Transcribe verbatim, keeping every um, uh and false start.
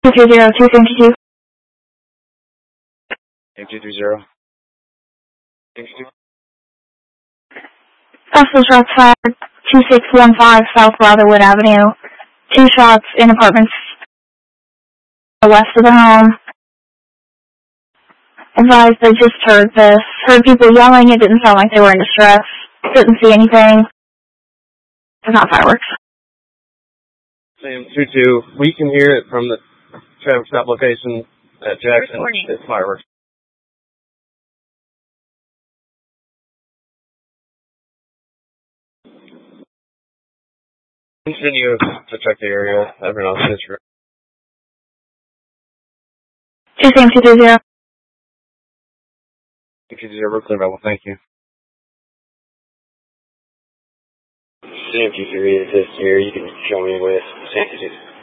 two two zero two seventy two. two two zero. Possible shots fired, two six one five South Rotherwood Avenue. Two shots in apartments west of the home. Advised I just heard this. Heard people yelling. It didn't sound like they were in distress. Didn't see anything. It's not fireworks. Sam two two. We can hear it from the traffic stop location at Jackson. It's fireworks. Continue to check the area. Everyone else is here. two Sam two two zero. two two zero, clear level. Thank you. Sam two three is this here. You can show me with Sam two two.